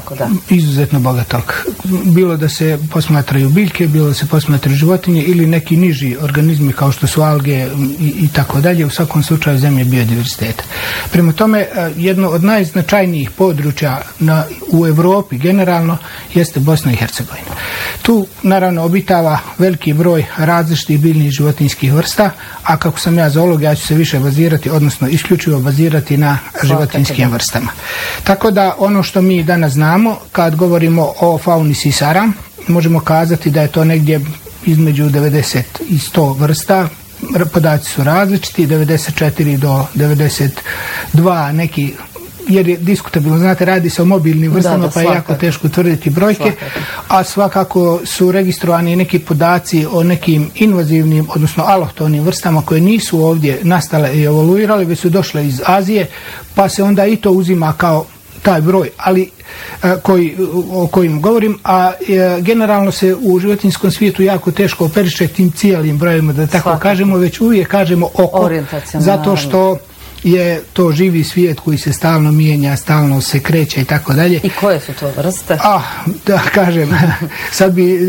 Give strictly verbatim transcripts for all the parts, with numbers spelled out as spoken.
tako, da. Izuzetno bogatog. Bilo da se posmatraju biljke, bilo da se posmatraju životinje ili neki niži organizmi kao što su alge i, i tako dalje. U svakom slučaju zemlje biodiverziteta. Prema tome, jedno od najznačajnijih područja na, u Europi generalno jeste Bosna i Hercegovina. Tu naravno obitava veliki broj različitih biljnih životinjskih vrsta, a kako sam ja zoolog, ja ću se više bazirati, odnosno isključivo bazirati na životinjskim vrstama. Tako da ono što mi danas znamo, kad govorimo o fauni sisara, možemo kazati da je to negdje između devedeset i sto vrsta. Podaci su različiti, devedeset četiri do devedeset dva neki, jer je diskutabilno, znate, radi se o mobilnim vrstama, da, da, pa je jako teško utvrditi brojke, svakako. A svakako su registrovani neki podaci o nekim invazivnim, odnosno alohtonim vrstama koje nisu ovdje nastale i evoluirale, već su došle iz Azije, pa se onda i to uzima kao taj broj, ali koji, o kojim govorim, a e, generalno se u životinjskom svijetu jako teško operiše tim cijelim brojima, da tako svakako. Kažemo, već uvijek kažemo oko, zato što je to živi svijet koji se stalno mijenja, stalno se kreće i tako dalje. I koje su to vrste? Ah, da kažem, sad bi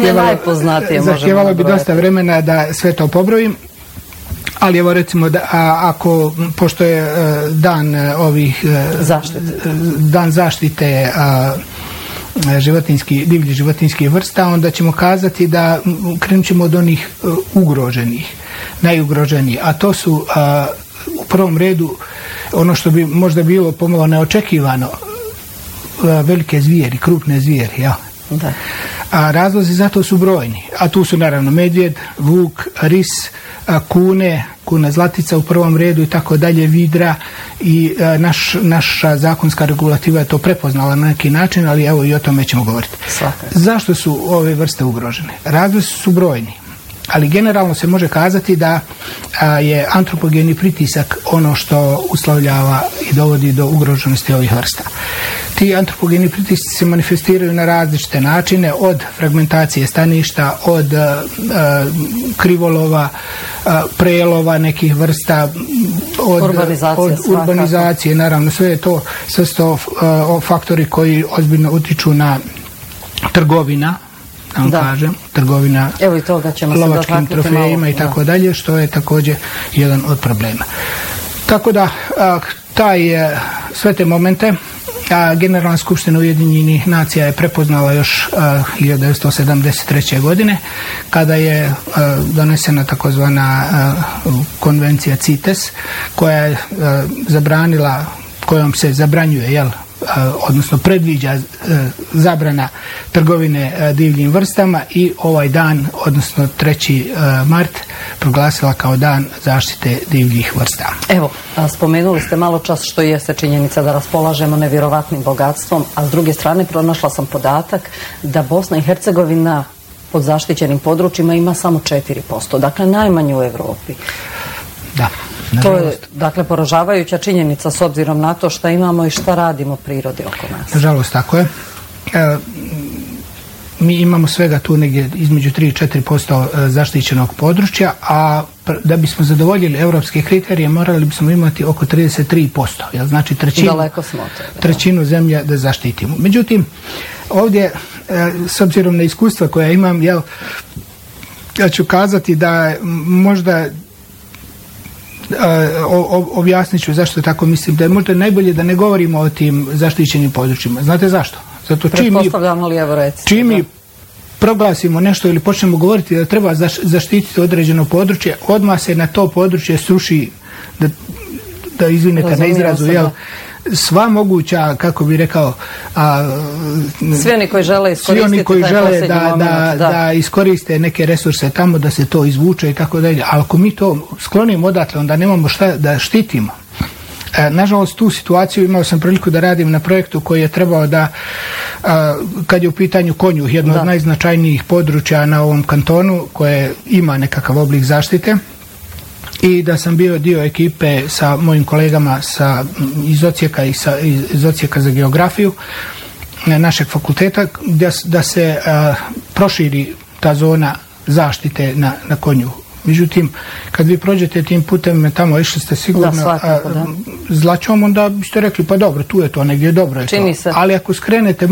zahtjevalo bi dosta vremena da sve to pobrojim. Ali evo recimo da a, ako pošto je a, dan a, ovih a, zaštite. dan zaštite a, životinjskih, divljih životinjskih vrsta, onda ćemo kazati da krenut ćemo od onih a, ugroženih, najugroženijih, a to su a, u prvom redu ono što bi možda bilo pomalo neočekivano, a, velike zvijeri, krupne zvijeri, ja. Da. A razlozi za to su brojni, a tu su naravno medvjed, vuk, ris, kune, kuna zlatica u prvom redu i tako dalje, vidra i naš, naša zakonska regulativa je to prepoznala na neki način, ali evo i o tome ćemo govoriti. Svakako. Zašto su ove vrste ugrožene? Razlozi su brojni, ali generalno se može kazati da a, je antropogeni pritisak ono što uslovljava i dovodi do ugroženosti ovih vrsta. Ti antropogeni pritisci se manifestiraju na različite načine, od fragmentacije staništa, od a, a, krivolova, a, prelova nekih vrsta, od urbanizacije, od urbanizacije naravno, sve je to, sve su to a, faktori koji ozbiljno utiču na trgovina, da kažem, trgovina lovačkim trofejima i tako dalje, što je također jedan od problema. Tako da a, taj, sve te momente a, Generalna skupština Ujedinjenih nacija je prepoznala još a, hiljadu devetsto sedamdeset treće. godine, kada je a, donesena takozvana a, konvencija CITES, koja je a, zabranila, kojom se zabranjuje, jel, odnosno predviđa zabrana trgovine divljim vrstama, i ovaj dan, odnosno treći mart, proglasila kao dan zaštite divljih vrsta. Evo, spomenuli ste malo čas što jeste činjenica da raspolažemo nevjerovatnim bogatstvom, a s druge strane pronašla sam podatak da Bosna i Hercegovina pod zaštićenim područjima ima samo četiri posto, dakle najmanje u Europi. Da. To je, dakle, poražavajuća činjenica s obzirom na to šta imamo i šta radimo prirodi oko nas. Nažalost, tako je. E, mi imamo svega tu negdje između tri do četiri posto zaštićenog područja, a da bismo zadovoljili europske kriterije morali bismo imati oko trideset tri posto. Jel, znači trećinu, daleko smo od toga, trećinu zemlje da zaštitimo. Međutim, ovdje, e, s obzirom na iskustva koja imam, jel, ja ću kazati da možda objasnit ću zašto tako mislim, da je možda najbolje da ne govorimo o tim zaštićenim područjima. Znate zašto? Zato čim mi, čim mi proglasimo nešto ili počnemo govoriti da treba zaštititi određeno područje, odmah se na to područje sruši, da, da izvinete na izrazu, jel, sva moguća, kako bi rekao, a, svi oni koji žele iskoristiti, svi oni koji žele da, moment, da, da. da iskoriste neke resurse tamo, da se to izvuče i tako dalje. Ali ako mi to sklonimo odatle, onda nemamo šta da štitimo. E, nažalost, tu situaciju imao sam priliku da radim na projektu koji je trebao da, a, kad je u pitanju Konjuh, jedno da. od najznačajnijih područja na ovom kantonu, koje ima nekakav oblik zaštite, i da sam bio dio ekipe sa mojim kolegama sa, iz Odsjeka i sa, iz Odsjeka za geografiju našeg fakulteta, da, da se a, proširi ta zona zaštite na, na Konjuhu. Međutim, kad vi prođete tim putem tamo, išli ste sigurno da, svakako, da. Zlačom, onda biste rekli, pa dobro, tu je to, negdje dobro je to. Ali ako skrenete